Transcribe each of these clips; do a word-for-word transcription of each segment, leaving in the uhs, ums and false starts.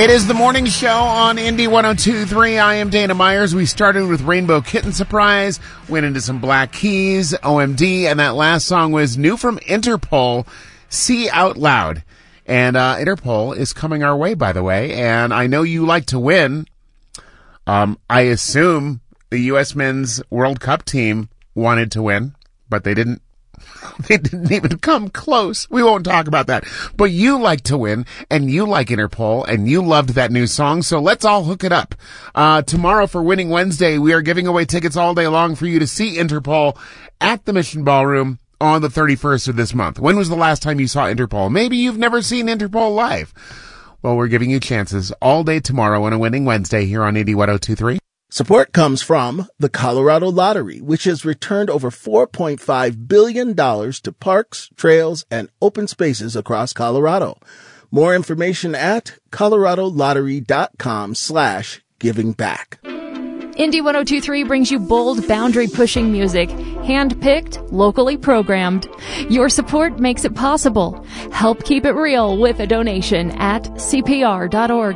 It is the morning show on Indy one oh two point three. I am Dana Myers. We started with Rainbow Kitten Surprise, went into some Black Keys, O M D, and that last song was new from Interpol, See Out Loud. And uh, Interpol is coming our way, by the way, and I know you like to win. Um, I assume the U S Men's World Cup team wanted to win, but they didn't. They didn't even come close. We won't talk about that. But you like to win, and you like Interpol, and you loved that new song, so let's all hook it up. Uh, tomorrow for Winning Wednesday, we are giving away tickets all day long for you to see Interpol at the Mission Ballroom on the thirty-first of this month. When was the last time you saw Interpol? Maybe you've never seen Interpol live. Well, we're giving you chances all day tomorrow on a Winning Wednesday here on Indy one oh two point three. Support comes from the Colorado Lottery, which has returned over four point five billion dollars to parks, trails, and open spaces across Colorado. More information at coloradolottery.com slash giving back. Indy one oh two point three brings you bold, boundary-pushing music, hand-picked, locally programmed. Your support makes it possible. Help keep it real with a donation at c p r dot org.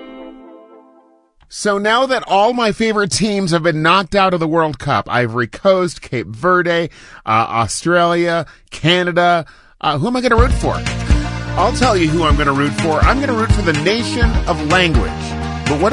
So now that all my favorite teams have been knocked out of the World Cup, Ivory Coast, Cape Verde, uh, Australia, Canada, uh, who am I going to root for? I'll tell you who I'm going to root for. I'm going to root for the nation of language. But what